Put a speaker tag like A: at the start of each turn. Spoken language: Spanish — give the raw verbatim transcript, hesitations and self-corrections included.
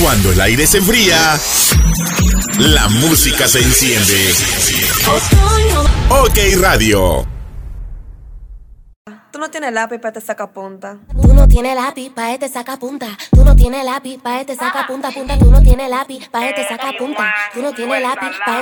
A: Cuando el aire se enfría, la música se enciende. OK Radio.
B: Tú no tienes lápiz para este sacapunta.
C: Tú no tienes lápiz pa' este sacapunta. Tú no tienes lápiz pa' este sacapunta, punta. Tú no tienes lápiz pa' este sacapunta. Tú no tienes lápiz pa'